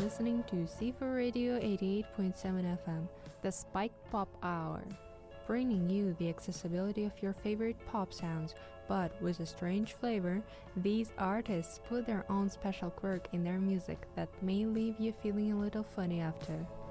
listening to C4 Radio 88.7 FM, the Spike Pop Hour, bringing you the accessibility of your favorite pop sounds, but with a strange flavor. These artists put their own special quirk in their music that may leave you feeling a little funny after.